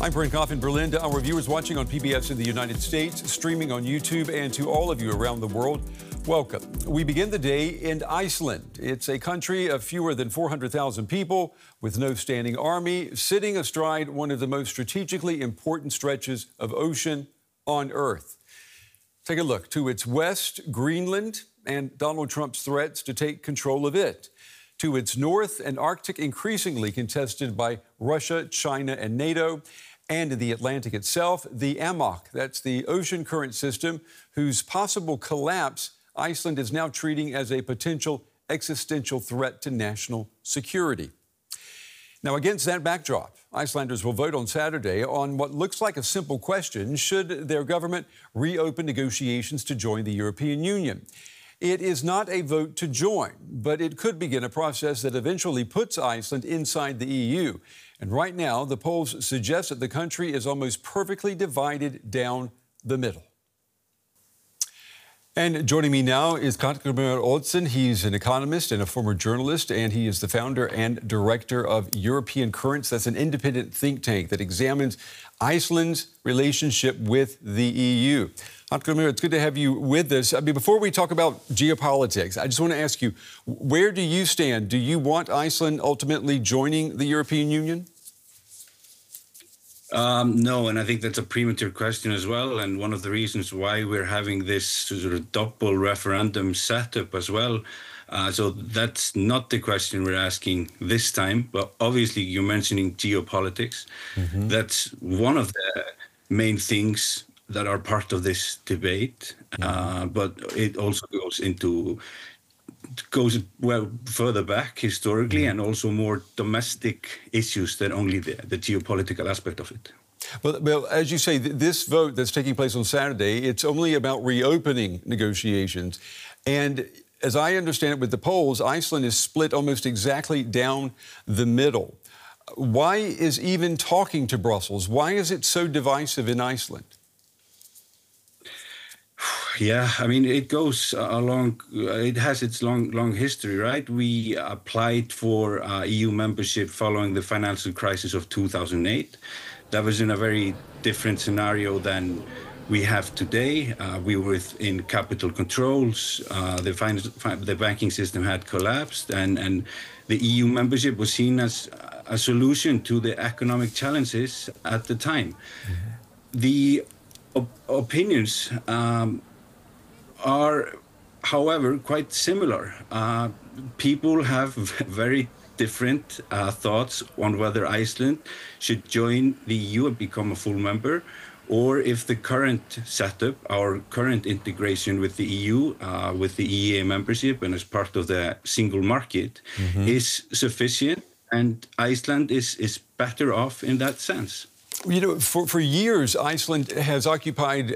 I'm Brent Goff in Berlin. To our viewers watching on PBS in the United States, streaming on YouTube, and to all of you around the world, welcome. We begin the day in Iceland. It's a country of fewer than 400,000 people with no standing army, sitting astride one of the most strategically important stretches of ocean on Earth. Take a look. To its west, Greenland and Donald Trump's threats to take control of it. To its north, an Arctic increasingly contested by Russia, China, and NATO. And in the Atlantic itself, the AMOC, that's the ocean current system, whose possible collapse Iceland is now treating as a potential existential threat to national security. Now, against that backdrop, Icelanders will vote on Saturday on what looks like a simple question: should their government reopen negotiations to join the European Union? It is not a vote to join, but it could begin a process that eventually puts Iceland inside the EU. And right now, the polls suggest that the country is almost perfectly divided down the middle. And joining me now is Hallgrímur Oddsson. He's an economist and a former journalist, and he is the founder and director of European Currents. That's an independent think tank that examines Iceland's relationship with the EU. Hallgrímur, it's good to have you with us. I mean, before we talk about geopolitics, I just want to ask you, where do you stand? Do you want Iceland ultimately joining the European Union? No, and I think that's a premature question as well. And one of the reasons why we're having this sort of double referendum setup as well. So that's not the question we're asking this time. But obviously, you're mentioning geopolitics. Mm-hmm. That's one of the main things that are part of this debate. Mm-hmm. But it also goes well further back historically, mm-hmm. and also more domestic issues than only the geopolitical aspect of it. Well, as you say, this vote that's taking place on Saturday, it's only about reopening negotiations. And as I understand it with the polls, Iceland is split almost exactly down the middle. Why is even talking to Brussels? Why is it so divisive in Iceland? Yeah, I mean, it goes along, it has its long history, right? We applied for EU membership following the financial crisis of 2008. That was in a very different scenario than we have today. We were in capital controls, the banking system had collapsed, and the EU membership was seen as a solution to the economic challenges at the time. Mm-hmm. The opinions are, however, quite similar. People have very different thoughts on whether Iceland should join the EU and become a full member, or if the current setup, our current integration with the EU, with the EEA membership and as part of the single market, mm-hmm. is sufficient, and Iceland is better off in that sense. You know, for years, Iceland has occupied